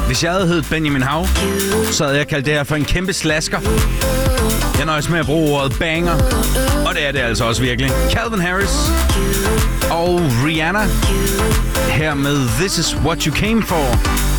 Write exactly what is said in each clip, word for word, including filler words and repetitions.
Hvis jeg havde heddet Benjamin Hav, så havde jeg kaldt det her for en kæmpe slasker. Jeg nøjes med at bruge ordet banger, og det er det altså også virkelig. Calvin Harris og Rihanna her med This Is What You Came For.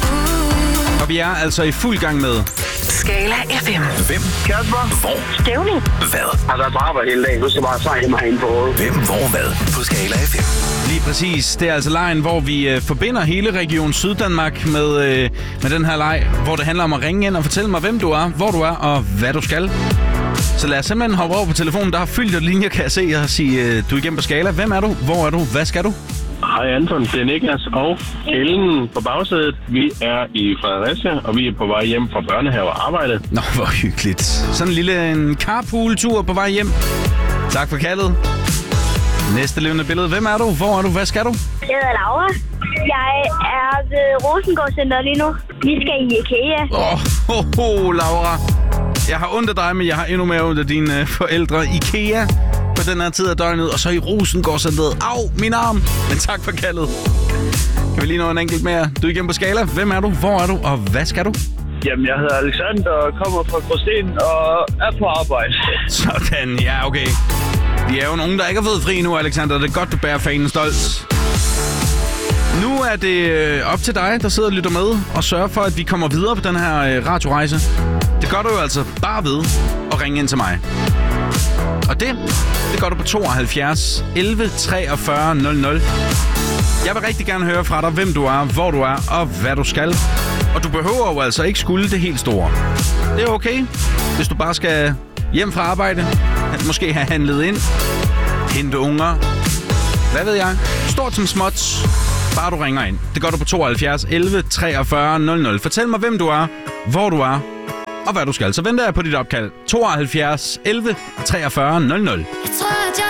Og vi er altså i fuld gang med Skala F M. Hvem? Kasper. Hvor? Stævning. Hvad? Har været på arbejde hele dagen. Nu skal jeg bare sejle mig ind på hovedet. Hvem? Hvor? Hvad? På Skala F M. lige præcis. Det er altså lejen, hvor vi øh, forbinder hele Region Syddanmark med, øh, med den her leg, hvor det handler om at ringe ind og fortælle mig, hvem du er, hvor du er og hvad du skal. Så lad os simpelthen hoppe over på telefonen. Der har fyldt et linje, kan jeg se, og sige, øh, du er igennem på Skala. Hvem er du? Hvor er du? Hvad skal du? Hej Anton, det er Niklas og Ellen på bagsædet. Vi er i Fredericia, og vi er på vej hjem fra børnehave og arbejde. Nå, hvor hyggeligt. Sådan en lille en carpool-tur på vej hjem. Tak for kaldet. Næste levende billede. Hvem er du? Hvor er du? Hvad skal du? Jeg hedder Laura. Jeg er ved Rosengård Center lige nu. Vi skal i IKEA. Åh, oh, oh, oh, Laura. Jeg har ondt af dig, men jeg har endnu mere ondt af dine forældre. IKEA på den her tid af døgnet, og så i Rosengård Center. Au, min arm. Men tak for kaldet. Kan vi lige nå en enkelt mere? Du er igennem på Skala. Hvem er du? Hvor er du? Og hvad skal du? Jamen, jeg hedder Alexander og kommer fra Gråsten og er på arbejde. Sådan, ja, okay. Vi er jo nogen, der ikke har fået fri nu, Alexander. Det er godt, du bærer fanen stolt. Nu er det op til dig, der sidder og lytter med, og sørger for, at vi kommer videre på den her radiorejse. Det gør du jo altså bare ved at ringe ind til mig. Og det, det gør du på tooghalvfjerds elleve treogfyrre nul nul. Jeg vil rigtig gerne høre fra dig, hvem du er, hvor du er og hvad du skal. Og du behøver jo altså ikke skulle det helt store. Det er okay, hvis du bare skal hjem fra arbejde, måske have handlet ind, hente unger, hvad ved jeg, stort som småt, bare du ringer ind. Det gør du på tooghalvfjerds elleve treogfyrre nul nul. Fortæl mig, hvem du er, hvor du er og hvad du skal. Så venter jeg på dit opkald. tooghalvfjerds elleve treogfyrre nul nul. Jeg tror, at jeg